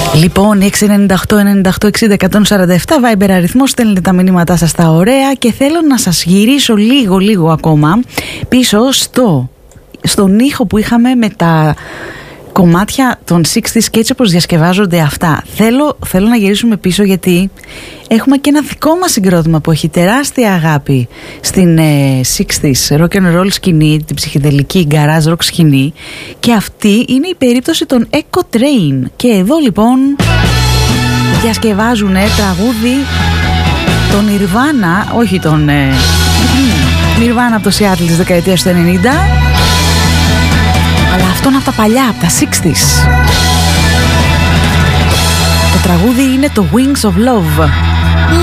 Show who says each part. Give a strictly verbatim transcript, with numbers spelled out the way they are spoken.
Speaker 1: Λοιπόν, έξι εννιά οκτώ εννιά οκτώ εξήντα εκατόν σαράντα επτά Viber αριθμός, στέλνετε τα μηνύματά σας τα ωραία και θέλω να σας γυρίσω λίγο λίγο ακόμα πίσω στο, στον ήχο που είχαμε με τα κομμάτια των εξήντα και έτσι όπως διασκευάζονται αυτά. Θέλω, θέλω να γυρίσουμε πίσω γιατί έχουμε και ένα δικό μας συγκρότημα που έχει τεράστια αγάπη στην ε, εξήντα rock and roll σκηνή, την ψυχεδελική garage rock σκηνή, και αυτή είναι η περίπτωση των Echo Train. Και εδώ λοιπόν διασκευάζουν ε, τραγούδι των Nirvana, όχι τον ε, Nirvana από το Seattle της δεκαετίας του ενενήντα, αλλά αυτό είναι από τα παλιά, από τα εξήντα. Το τραγούδι είναι το Wings of Love.